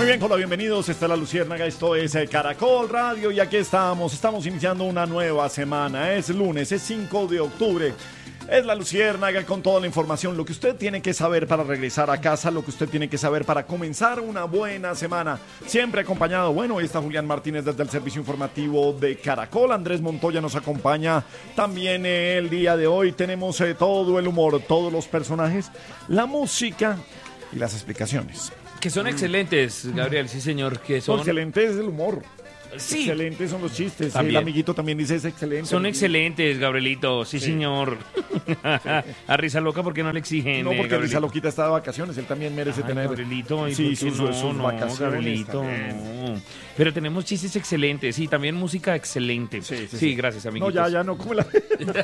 Muy bien, hola, bienvenidos. Esta es La Luciérnaga, esto es Caracol Radio y aquí estamos iniciando una nueva semana. Es lunes, es 5 de octubre. Es La Luciérnaga con toda la información, lo que usted tiene que saber para regresar a casa, lo que usted tiene que saber para comenzar una buena semana. Siempre acompañado, bueno, ahí está Julián Martínez desde el servicio informativo de Caracol. Andrés Montoya nos acompaña también el día de hoy. Tenemos todo el humor, todos los personajes, la música y las explicaciones. Que son excelentes, Gabriel, sí señor, que son... Excelente es el humor. Sí. Excelentes son los chistes. También. El amiguito también dice es excelente. Son excelentes, Gabrielito, sí. Señor. A Risa Loca, ¿por qué no le exigen? No, porque Gabrielito? Risa Loquita está de vacaciones, él también merece tener... Gabrielito, ¿y sí, por qué sus vacaciones. Gabrielito, no. Pero tenemos chistes excelentes, sí, también música excelente. Sí, gracias, amiguitos. No, ya, no, como la...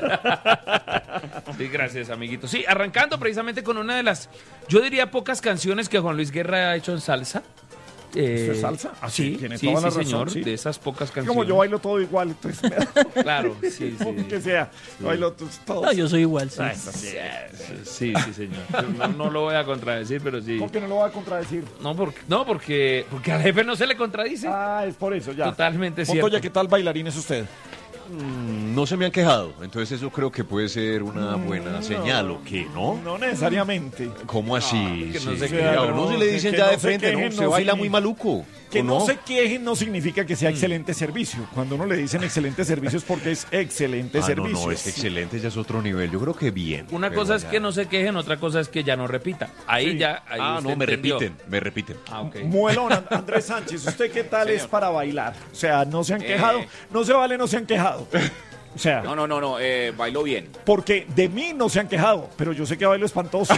Sí, gracias, amiguito. Sí, arrancando precisamente con una de las, yo diría, pocas canciones que Juan Luis Guerra ha hecho en salsa. ¿Esto es salsa? Sí, tiene sí, toda la razón, señor, sí. de esas pocas canciones. Como yo bailo todo igual, entonces... Claro, sí. Que sea, bailo todo. No, yo soy igual, sí. Sí, señor. No lo voy a contradecir, pero sí. ¿Por qué no lo va a contradecir? Porque al jefe no se le contradice. Ah, es por eso, ya. Totalmente cierto. Montoya, ¿qué tal bailarín es usted? No se me han quejado, entonces eso creo que puede ser una buena señal, ¿o qué, no? No necesariamente. ¿Cómo así? que no se Sí, quejen, a uno no, se le dicen que ya no de se frente, quejen, ¿no? Se no baila significa- muy maluco. Que ¿o no se quejen no significa que sea excelente servicio. Cuando uno le dicen excelente servicio es porque es excelente servicio. No, es que excelente, ya es otro nivel. Yo creo que bien. Una pero cosa es ya. que no se quejen, otra cosa es que ya no repita. Ahí Sí. ya. Ahí Ah, usted no, me entendió. repiten. Ah, ok. Muelón, Andrés Sánchez, ¿usted qué tal es para bailar? O sea, ¿no se han quejado? No se vale, no se han quejado. O sea, No, bailo bien. porque de mí no se han quejado, pero yo sé que bailo espantoso.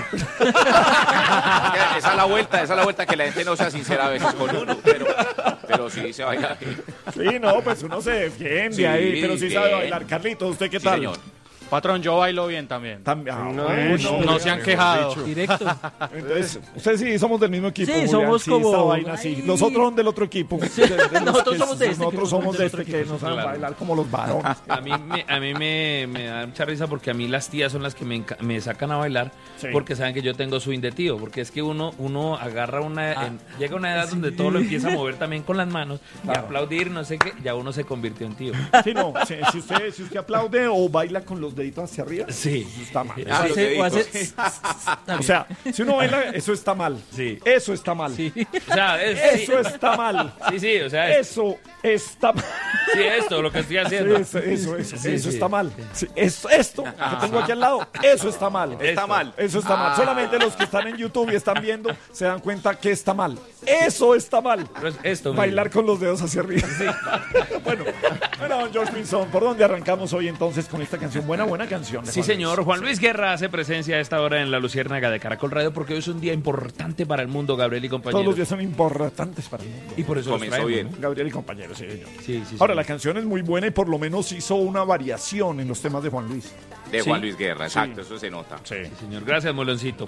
Esa es la vuelta que la gente no sea sincera a veces con uno, pero sí se baila bien. Sí, no, pues uno se defiende Sí, ahí, pero sí sabe bien. bailar. Carlitos, ¿usted qué Sí, tal? señor. Patrón, yo bailo bien también. No se han quejado. Directo. Entonces, ustedes sí somos del mismo equipo. Sí, Julián, somos como- esta vaina, sí. Ay. Los otros son del otro equipo. Nosotros somos de este, Nosotros que somos de del este otro que equipo, nos saben claro. bailar como los varones. A mí me da mucha risa porque a mí las tías son las que me sacan a bailar Sí. porque saben que yo tengo swing de tío. Porque es que uno agarra llega a una edad donde todo lo empieza a mover también con las manos y Claro. aplaudir, no sé qué, ya uno se convirtió en tío. Sí, no, si usted aplaude o baila con los deditos hacia arriba, Sí. eso está mal. Ah, los deditos. O sea, si uno baila, eso está mal. Sí. Eso está mal. O sea, Eso está mal. Sí, o sea, Eso está mal. sí, esto, lo que estoy Sí, haciendo. eso está mal. Sí, esto que tengo aquí al lado, eso está mal. Está mal. Eso está mal. Solamente los que están en YouTube y están viendo se dan cuenta que está mal. Eso está mal. Pero es esto, Bailar con los dedos hacia arriba. bueno, don George Pinzón, ¿por dónde arrancamos hoy entonces con esta canción? Buena canción. de Sí, Juan señor. Luis. Juan Luis Guerra hace presencia a esta hora en la Luciérnaga de Caracol Radio porque hoy es un día importante para el mundo, Gabriel y compañeros. Todos los días son importantes para el mundo. Y por eso los Comenzó traemos, bien. ¿no? Gabriel y compañeros, sí, señor. Sí, Ahora, sí. la canción es muy buena y por lo menos hizo una variación en los temas de Juan Luis. De Sí. Juan Luis Guerra, exacto, eso se nota. Sí. Sí, señor. Gracias, Moloncito.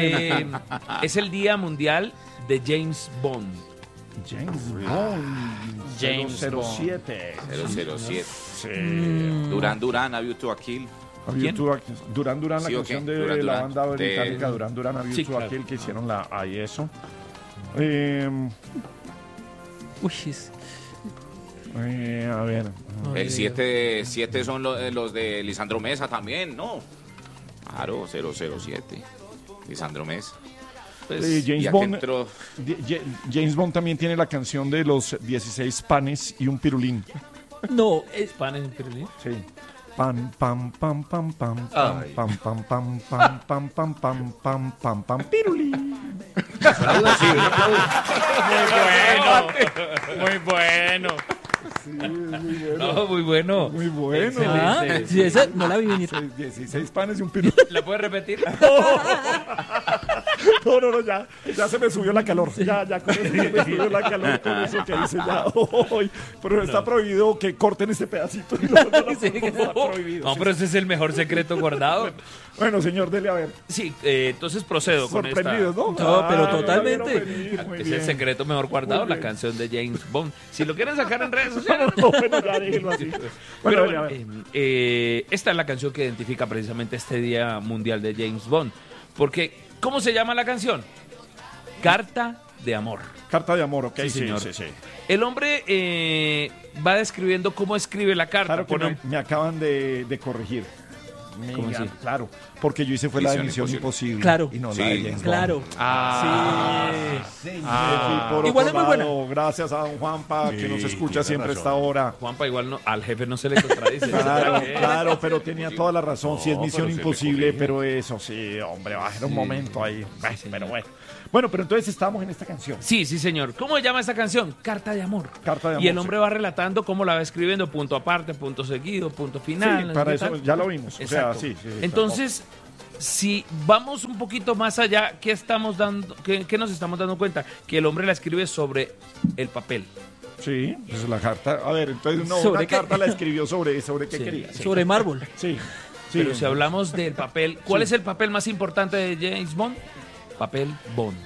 Es el Día Mundial de James Bond. James Bond. James 007. 007. Sí. Durán, A View to a Kill. ¿Quién? Duran, la Sí, ok. canción de Duran, la Duran. banda británica De- Duran, A View Sí, to claro. a Kill, que hicieron ahí eso. Uy, A ver. El 7 son los de Lisandro Mesa también, ¿no? Claro, 007. Lisandro Mesa. James Y aquí Bond. entró- James Bond también tiene la canción de los 16 panes y un pirulín. no, Pan en Berlín. Sí. Pam, pam, pam, pam, pam, pam, Ay. pam, pam, pam, pam, pam, pam, pam, pam, pam, pam, pirulín. Muy bueno. No, muy bueno. Muy bueno. Excelente. sí, esa no la vi venir. 16 panes y un pirulín. ¿La puedes repetir? No, ya se me subió la calor. Ya con eso se me subió la calor con eso que hice ya hoy. Pero está prohibido que corten este pedacito. Está prohibido. No, pero ese es el mejor secreto guardado. Bueno, señor, dele a ver. Sí, entonces procedo con esta. Sorprendidos, ¿no? No, pero Ah, totalmente. ya vieron venir, muy Es bien. el secreto mejor guardado, Muy la bien. canción de James Bond. Si lo quieren sacar en redes sociales. No, bueno, ya déjenlo así. Pero Bueno, bueno, a ver. esta es la canción que identifica precisamente este Día Mundial de James Bond. Porque, ¿cómo se llama la canción? Carta de amor. Carta de amor, ok, Sí, señor. sí. El hombre va describiendo cómo escribe la carta. Claro que me acaban de corregir. ¿Cómo así? Claro, porque yo hice fue la de Misión Misión Imposible. Claro. Y no Sí, la de James Bond. Claro. Sí. Por Igual otro es muy lado, gracias a don Juanpa que nos escucha tiene siempre a razón. esta hora. Juanpa igual no, al jefe no se le contradice. Claro, pero tenía toda la razón. Sí, es No, Misión pero se le Imposible, corrige. pero eso sí, hombre, era un momento ahí. Pero bueno. Bueno, pero entonces estamos en esta canción. Sí, señor. ¿Cómo se llama esta canción? Carta de amor. Carta de amor. Y el hombre va relatando cómo la va escribiendo, punto aparte, punto seguido, punto final. Sí, no sé para qué eso tal. ya lo vimos. Exacto. O sea, sí. Entonces, si vamos un poquito más allá, ¿qué estamos dando? ¿Qué nos estamos dando cuenta? Que el hombre la escribe sobre el papel. Sí, esa es la carta. A ver, entonces no, ¿Sobre una qué? carta la escribió sobre qué Sí. quería. Sí. Sobre mármol. Sí. Pero si hablamos del papel, ¿cuál es el papel más importante de James Bond? Papel Bond.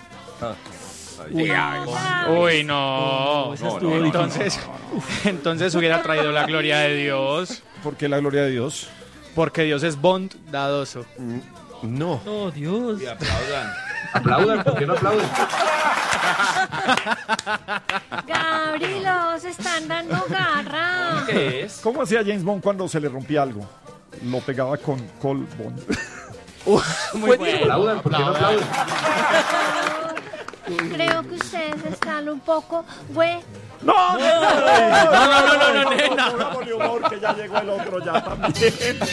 Uy, no. Esa estuvo difícil. Entonces hubiera traído la gloria de Dios. ¿Por qué la gloria de Dios? Porque Dios es bondadoso. No. Oh, Dios. Y aplaudan. Aplaudan, ¿por qué no aplauden? Gabriel, se están dando garra. ¿Qué es? ¿Cómo hacía James Bond cuando se le rompía algo? Lo pegaba con Col Bond. Muy bueno. Aplaudan, ¿por qué no aplauden? Creo que ustedes están un poco, güey. ¡No! No, nena. Pongamos de humor que ya llegó el otro ya también.